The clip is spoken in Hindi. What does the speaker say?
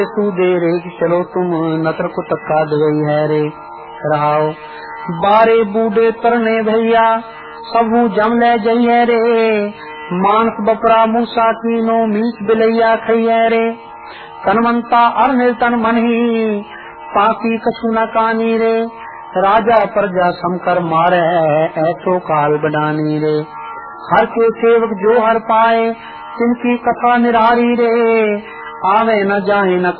तू दे रे चलो तुम नतर को तक्का दई है रे रहाओ। बारे बूढ़े तरने भैया सबू जम ले जई है रे, मानस बपरा मूसा कीनो मीच बिलैया खई है रे। तनवंता अर निर्तन मन ही पाकी कछु न कानी रे, राजा प्रजा समकर मारे ऐसो काल बडानी रे। हर के सेवक जो हर पाए तिनकी कथा निरारी रे, आवे न जाए न